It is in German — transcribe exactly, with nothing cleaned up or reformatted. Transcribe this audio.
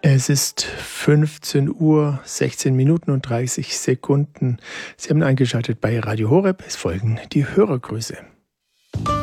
Es ist fünfzehn Uhr, sechzehn Minuten und dreißig Sekunden. Sie haben eingeschaltet bei Radio Horeb. Es folgen die Hörergrüße.